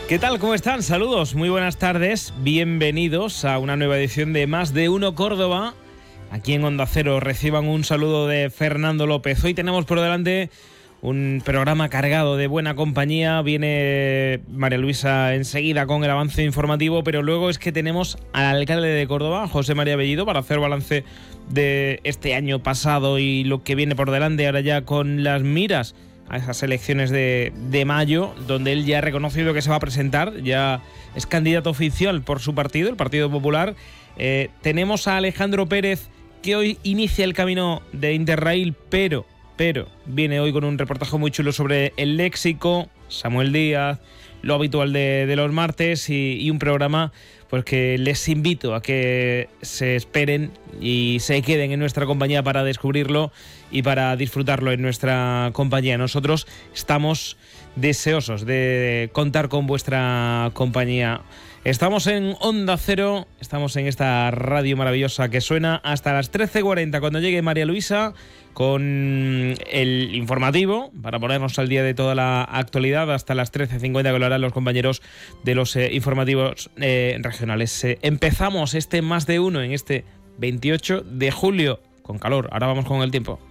¿Qué tal? ¿Cómo están? Saludos, muy buenas tardes. Bienvenidos a una nueva edición de Más de Uno Córdoba. Aquí en Onda Cero reciban un saludo de Fernando López. Hoy tenemos por delante un programa cargado de buena compañía. Viene María Luisa enseguida con el avance informativo, pero luego es que tenemos al alcalde de Córdoba, José María Bellido, para hacer balance de este año pasado y lo que viene por delante ahora ya con las miras a esas elecciones de mayo, donde él ya ha reconocido que se va a presentar, ya es candidato oficial por su partido, el Partido Popular. Tenemos a Alejandro Pérez, que hoy inicia el camino de Interrail, pero viene hoy con un reportaje muy chulo sobre el léxico, Samuel Díaz, lo habitual de los martes y un programa pues que les invito a que se esperen y se queden en nuestra compañía para descubrirlo y para disfrutarlo en nuestra compañía. Nosotros estamos deseosos de contar con vuestra compañía. Estamos en Onda Cero, estamos en esta radio maravillosa que suena hasta las 13:40 cuando llegue María Luisa con el informativo para ponernos al día de toda la actualidad, hasta las 13:50 que lo harán los compañeros de los informativos regionales. Empezamos este Más de Uno en este 28 de julio con calor. Ahora vamos con el tiempo.